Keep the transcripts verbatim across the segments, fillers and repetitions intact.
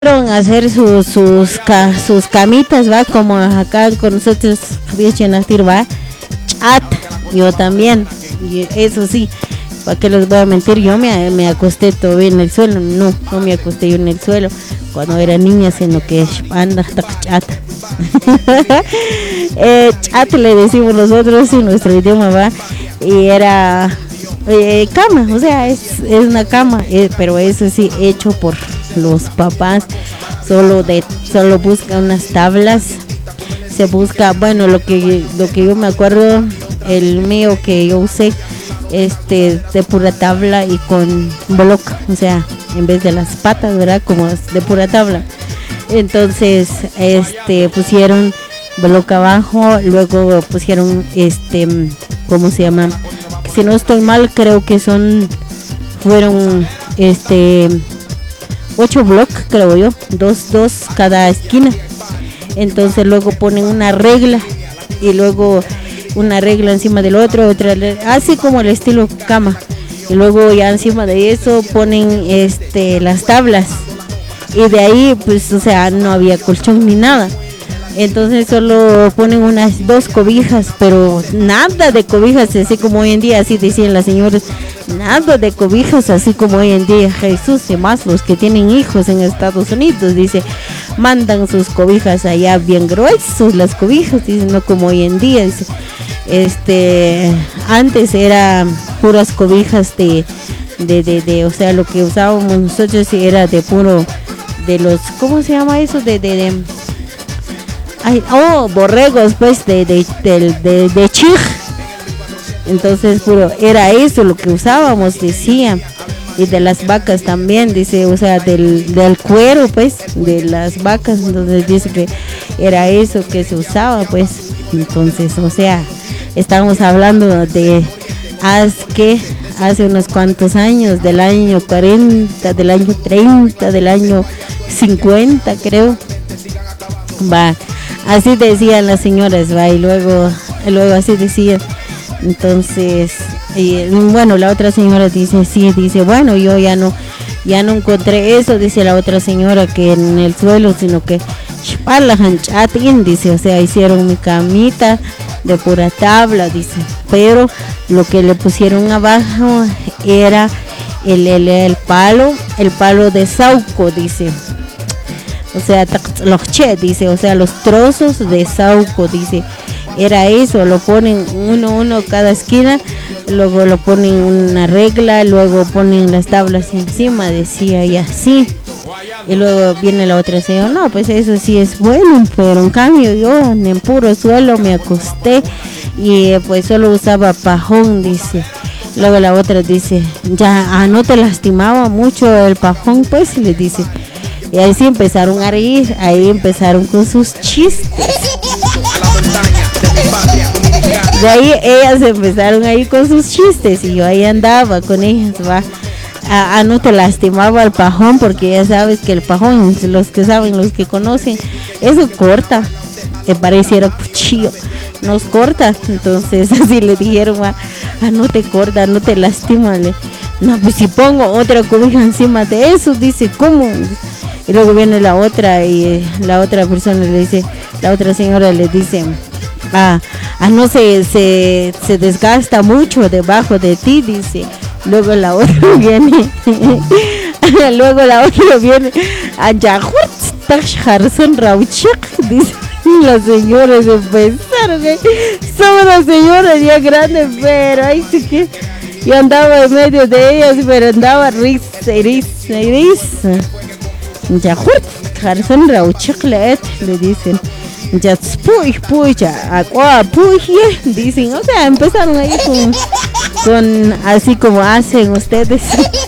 fueron a hacer sus sus ca- sus camitas, va, como acá con nosotros va, chat, yo también, y eso sí, para qué les voy a mentir, yo me, me acosté todavía en el suelo, no, no me acosté yo en el suelo cuando era niña, sino que anda chat. eh, chat le decimos nosotros en nuestro idioma, va, y era eh, cama, o sea, es, es una cama, eh, pero eso sí, hecho por los papás, solo de solo busca unas tablas, se busca, bueno, lo que lo que yo me acuerdo, el mío que yo usé, este, de pura tabla y con block, o sea, en vez de las patas, verdad, como de pura tabla. Entonces, este, pusieron block abajo, luego pusieron, este, ¿cómo se llama? Si no estoy mal, creo que son, fueron, este, ocho bloques, creo yo, dos, dos cada esquina. Entonces luego ponen una regla y luego una regla encima del otro, otra, así como el estilo cama. Y luego ya encima de eso ponen este las tablas. Y de ahí, pues, o sea, no había colchón ni nada. Entonces solo ponen unas dos cobijas, pero nada de cobijas así como hoy en día, así decían las señoras, nada de cobijas así como hoy en día. Jesús, y más los que tienen hijos en Estados Unidos, dice, mandan sus cobijas allá bien gruesos, las cobijas, dice, no como hoy en día, dice, este, antes era puras cobijas de, de, de, de, o sea, lo que usábamos nosotros era de puro, de los, ¿cómo se llama eso? De, de, de Ay, oh, borregos, pues, de de de, de, de chig. Entonces, puro, era eso lo que usábamos, decía. Y de las vacas también, dice, o sea, del, del cuero, pues, de las vacas. Entonces dice que era eso que se usaba, pues. Entonces, o sea, estamos hablando de hace, que hace unos cuantos años, del año cuarenta, del año treinta, del año cincuenta, creo. Va. Así decían las señoras, va, y luego, luego así decían. Entonces, y, bueno, la otra señora dice, sí, dice, bueno, yo ya no, ya no encontré eso, dice la otra señora, que en el suelo, sino que chatín, dice, o sea, hicieron mi camita de pura tabla, dice, pero lo que le pusieron abajo era el, el, el palo, el palo de sauco, dice. O sea, los che, dice, o sea, los trozos de sauco, dice, era eso, lo ponen uno, uno cada esquina, luego lo ponen una regla, luego ponen las tablas encima, decía, y así, y luego viene la otra señora, no, pues eso sí es bueno, pero en cambio yo en puro suelo me acosté y pues solo usaba pajón, dice. Luego la otra dice, ya, ah, no te lastimaba mucho el pajón, pues, le dice. Y ahí sí empezaron a reír, ahí empezaron con sus chistes. De ahí ellas empezaron ahí con sus chistes y yo ahí andaba con ellas, va. A, a no te lastimaba el pajón, porque ya sabes que el pajón, los que saben, los que conocen, eso corta, que pareciera cuchillo, nos corta. Entonces así le dijeron, a, a no te corta, no te lastima. Le, no, pues si pongo otra cobija encima de eso, dice, ¿cómo? Y luego viene la otra y eh, la otra persona le dice, la otra señora le dice, ah, ah no se, se, se desgasta mucho debajo de ti, dice. Luego la otra viene, luego la otra viene, dice, las señoras empezaron, ¿eh? Somos las señoras ya grandes, pero ahí sí que yo andaba en medio de ellas, pero andaba risa, risa, risa. Ya Jarzón Rauchiclet, le dicen, ya puy puy ya agua puy, dicen, o sea, empezaron ahí con, con así como hacen ustedes.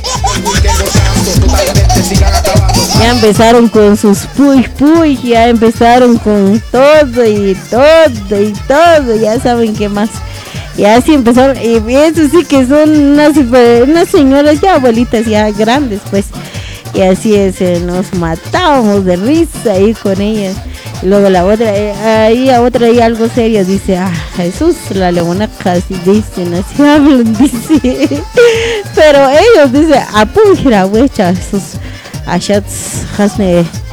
Ya empezaron con sus puy puy, ya empezaron con todo y todo y todo, ya saben qué más. Y así empezaron, y eso sí que son unas, unas señoras ya abuelitas, ya grandes, pues. Y así es, eh, nos matábamos de risa ahí con ellas. Y luego la otra, eh, ahí a otra ahí algo serio, dice, ah, Jesús, la leona casi dicen, así hablan, dice. Pero ellos dicen, apujira, huecha, sus, ashats hasne